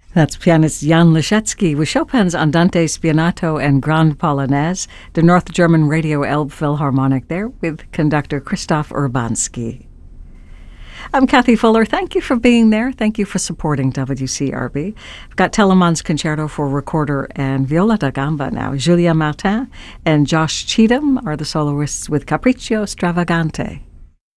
That's pianist Jan Leschetski with Chopin's Andante Spianato and Grand Polonaise, the North German Radio Elbe Philharmonic there with conductor Christoph Urbanski. I'm Kathy Fuller. Thank you for being there. Thank you for supporting WCRB. I've got Telemann's Concerto for Recorder and Viola da Gamba now. Julia Martin and Josh Cheatham are the soloists with Capriccio Stravagante.